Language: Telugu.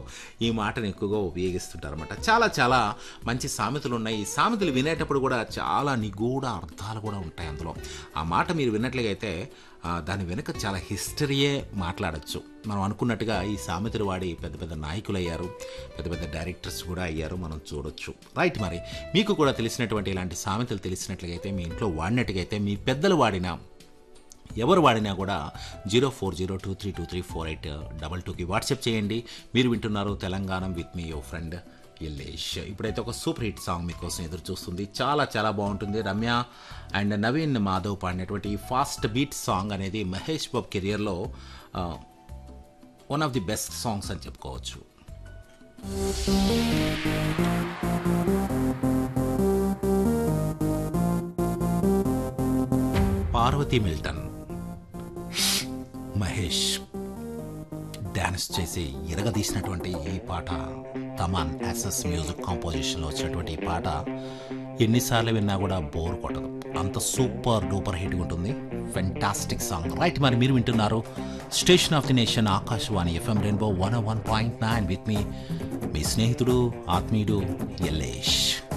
ఈ మాటను ఎక్కువగా ఉపయోగిస్తుంటారన్నమాట. చాలా చాలా మంచి సామెతలు ఉన్నాయి. ఈ సామెతలు వినేటప్పుడు కూడా చాలా నిగూఢ అర్థాలు కూడా ఉంటాయి అందులో. ఆ మాట మీరు విన్నట్లుగైతే దాని వెనుక చాలా హిస్టరీయే మాట్లాడచ్చు. మనం అనుకున్నట్టుగా ఈ సామెతలు వాడి పెద్ద పెద్ద నాయకులు అయ్యారు, పెద్ద పెద్ద డైరెక్టర్స్ కూడా అయ్యారు, మనం చూడొచ్చు. రైట్, మరి మీకు కూడా తెలిసినటువంటి ఇలాంటి సామెతలు తెలిసినట్లయితే, మీ ఇంట్లో వాడినట్టుగైతే, మీ పెద్దలు వాడిన ఎవరు వాడినా కూడా 040232348222కి వాట్సాప్ చేయండి. మీరు వింటున్నారు Telangana with me your friend Yallesh. ఇప్పుడైతే ఒక సూపర్ హిట్ సాంగ్ మీకోసం ఎదురు చూస్తుంది. చాలా చాలా బాగుంటుంది. రమ్య అండ్ నవీన్ మాధవ్ పాడినటువంటి ఫాస్ట్ బీట్ సాంగ్ అనేది మహేష్ బాబు కెరియర్లో one of the best songs అని చెప్పుకోవచ్చు. పార్వతీ మిల్టన్, మహేష్ డ్యాన్స్ చేసి ఎరగదీసినటువంటి ఈ పాట, తమన్ యాసెస్ మ్యూజిక్ కాంపోజిషన్లో వచ్చినటువంటి ఈ పాట ఎన్నిసార్లు విన్నా కూడా బోర్ కొట్టదు. అంత సూపర్ డూపర్ హిట్ ఉంటుంది. Fantastic song. రైట్, మరి మీరు వింటున్నారు station of the nation Akashvani FM rainbow 101.9 with me స్నేహితుడు ఆత్మీయుడు యల్లేష్.